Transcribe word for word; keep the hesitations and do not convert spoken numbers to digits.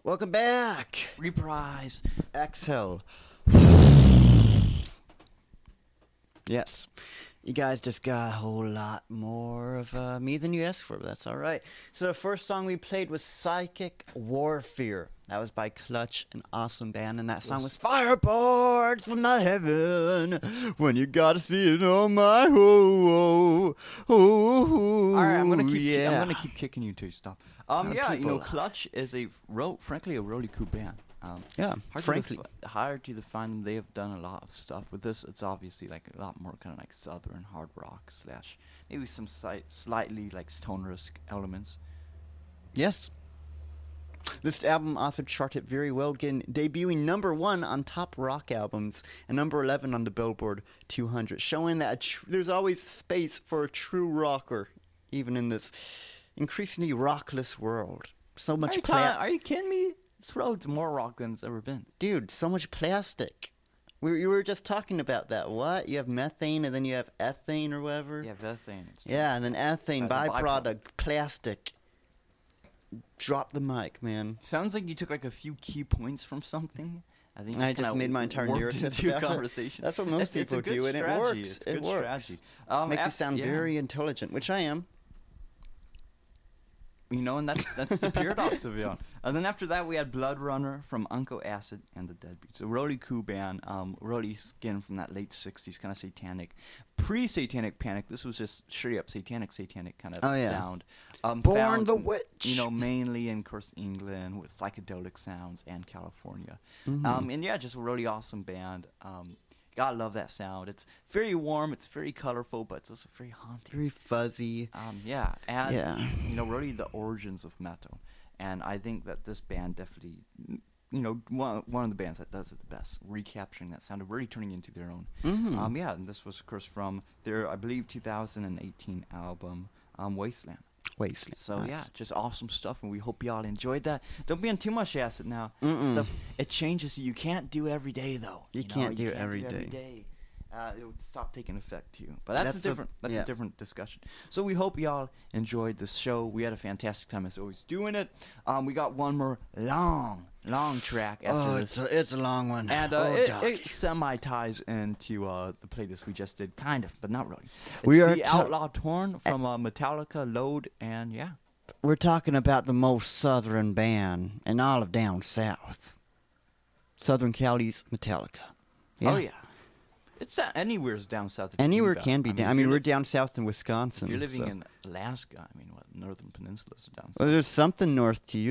Welcome back. Reprise. Exhale. Yes. You guys just got a whole lot more of uh, me than you asked for, but that's all right. So the first song we played was Psychic Warfare. That was by Clutch, an awesome band, and that song was Fireboards from the Heaven. When you gotta see it on my ho ho. All right, I'm gonna keep. yeah. I'm gonna keep kicking you till you stop. Um, Uh, yeah, you know, people- Clutch is a ro- frankly a really cool band. Um, Yeah, hard frankly. to def- hard to define them. They have done a lot of stuff with this. It's obviously like a lot more kind of like southern hard rock slash maybe some si- slightly like stoner-esque elements. Yes. This album also charted very well, getting debuting number one on top rock albums and number eleven on the Billboard two hundred, showing that a tr- there's always space for a true rocker, even in this increasingly rockless world. So Are much you, pla- ta- are you kidding me? This road's more rock than it's ever been. Dude, so much plastic. We, you were just talking about that. What? You have methane and then you have ethane or whatever? Yeah, Vethane. It's Yeah, and then ethane, As a byproduct, byproduct. plastic. Drop the mic, man. Sounds like you took like a few key points from something. I think I just just kinda made my entire worked narrative into your about it. conversation. That's what most It's- it's a people good do, and it strategy. works. It's It good works. strategy. Um, Makes you af- sound yeah. very intelligent, which I am. You know, and that's that's the paradox of it all. And then after that, we had Blood Runner from Uncle Acid and the Deadbeats. A really cool band, um, really skin from that late sixties, kind of satanic, pre-satanic panic. This was just straight up satanic, satanic kind of Oh, yeah. sound. Um, Born found, the Witch. You know, mainly in, of course, England with psychedelic sounds and California. Mhm. Um, and yeah, just a really awesome band. Um, gotta love that sound. It's very warm, it's very colorful, but it's also very haunting. Very fuzzy. Um, yeah, and Yeah. you know, really the origins of metal, and I think that this band definitely, you know, one one of the bands that does it the best, recapturing that sound and really turning it into their own. Mhm. Um, yeah, and this was of course from their, I believe, two thousand eighteen album, um, Wasteland. Wasteland. So Nice. yeah, just awesome stuff, and we hope y'all enjoyed that. Don't be on too much acid now. Mm-mm. Stuff it changes. You can't do every day though. You know, can't do you it can't every do day. day. Uh, it would stop taking effect to you. But that's, That's a the- different. that's yeah. a different discussion. So we hope y'all enjoyed this show. We had a fantastic time as always doing it. Um, we got one more long, long track after Oh, this. it's a, it's a long one. And uh, oh, it, Doc. it semi ties into uh, the playlist we just did, kind of, but not really. It's We are the ta- Outlaw Torn from uh, Metallica, Load, and yeah. We're talking about the most southern band in all of down south. Southern Cali's Metallica. Oh yeah, it's uh, anywhere's down south. if you Anywhere think can about be it. down. I if mean, you're we're li- down south in Wisconsin. If you're living so- in Alaska, I mean, what northern peninsulas are down south. Well, there's something north to you.